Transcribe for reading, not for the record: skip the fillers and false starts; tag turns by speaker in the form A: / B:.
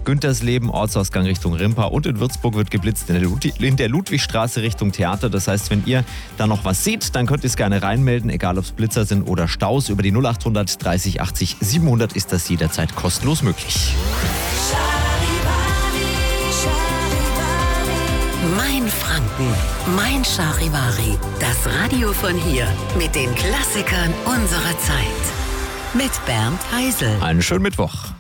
A: Güntersleben, Ortsausgang Richtung Rimpa und in Würzburg wird geblitzt in der Ludwigstraße Richtung Theater. Das heißt, wenn ihr da noch was seht, dann könnt ihr es gerne reinmelden, egal ob es Blitzer sind oder Staus. Über die 0800 30 80 700 ist das jederzeit kostenlos möglich.
B: Mein Franken, mein Charivari. Das Radio von hier mit den Klassikern unserer Zeit. Mit Bernd Heisel.
A: Einen schönen Mittwoch.